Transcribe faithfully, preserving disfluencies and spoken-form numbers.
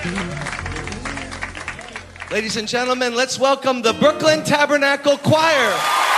Ladies and gentlemen, let's welcome the Brooklyn Tabernacle Choir.